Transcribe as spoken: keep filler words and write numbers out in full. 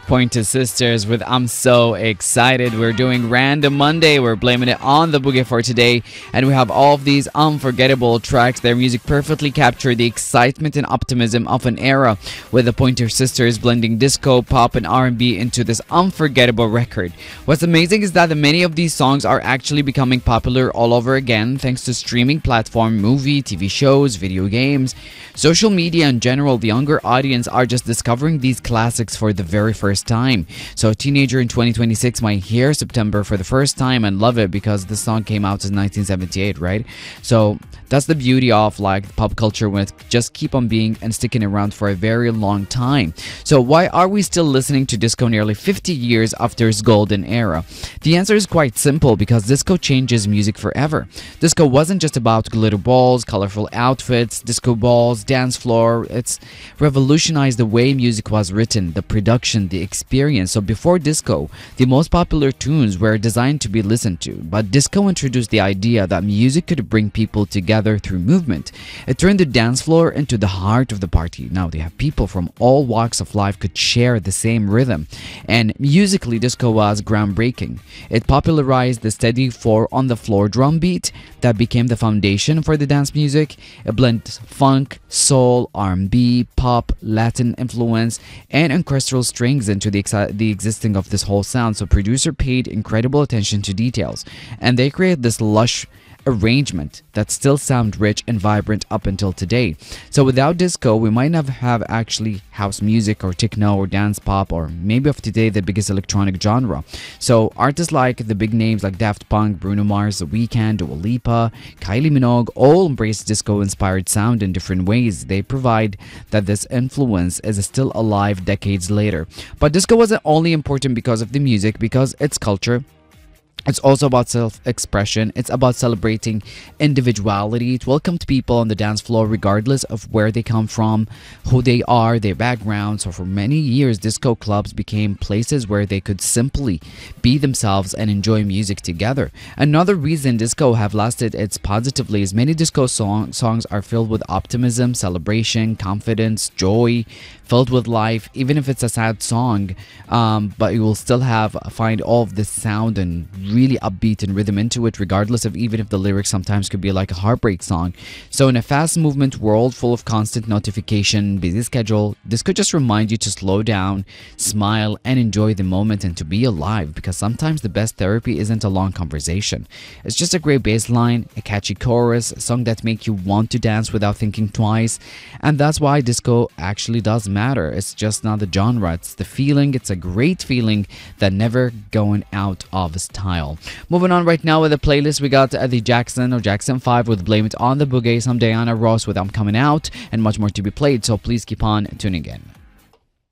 Pointer Sisters with I'm So Excited. We're doing Random Monday. We're blaming it on the boogie for today. And we have all of these unforgettable tracks. Their music perfectly captured the excitement and optimism of an era, with the Pointer Sisters blending disco, pop, and R and B into this unforgettable record. What's amazing is that many of these songs are actually becoming popular all over again thanks to streaming platform, movie, T V shows, video games, social media in general. The younger audience are just discovering these classics for the very first time. So a teenager in twenty twenty-six might hear September for the first time and love it because the song came out in nineteen seventy-eight, right? So that's the beauty of like pop culture when it just keep on being and sticking around for a very long time. So why are we still listening to disco nearly fifty years after its golden era? The answer is quite simple: because disco changes music forever. Disco wasn't just about glitter balls, colorful outfits, disco balls, dance floor. It's revolutionized the way music was written, the production, the experience. So before disco, the most popular tunes were designed to be listened to, but disco introduced the idea that music could bring people together through movement. It turned the dance floor into the heart of the party. Now they have people from all walks of life could share the same rhythm, and musically disco was groundbreaking. It popularized the steady four on the floor drum beat that became the foundation for the dance music. It blends funk, soul, R and B, pop, Latin influence, and orchestral strings into the, exi- the existing of this whole sound. So producer paid incredible attention to details, and they created this lush arrangement that still sound rich and vibrant up until today. So without disco, we might not have actually house music or techno or dance pop, or maybe of today the biggest electronic genre. So artists like the big names like Daft Punk, Bruno Mars, The Weeknd, Dua Lipa, Kylie Minogue all embrace disco inspired sound in different ways. They provide that this influence is still alive decades later. But disco wasn't only important because of the music, because its culture. It's also about self-expression. It's about celebrating individuality. It welcomed people on the dance floor regardless of where they come from, who they are, their background. So for many years, disco clubs became places where they could simply be themselves and enjoy music together. Another reason disco have lasted its positively is many disco song, songs are filled with optimism, celebration, confidence, joy, filled with life. Even if it's a sad song, um, but you will still have find all of this sound and really upbeat and rhythm into it, regardless of even if the lyrics sometimes could be like a heartbreak song. So in a fast movement world full of constant notification, busy schedule, this could just remind you to slow down, smile, and enjoy the moment and to be alive, because sometimes the best therapy isn't a long conversation. It's just a great bass line, a catchy chorus, a song that make you want to dance without thinking twice. And that's why disco actually does matter. It's just not the genre, it's the feeling. It's a great feeling that never going out of style. Moving on right now with the playlist, we got uh, the Jackson or Jackson five with Blame It on the Boogie, some Diana Ross with I'm Coming Out, and much more to be played, so please keep on tuning in.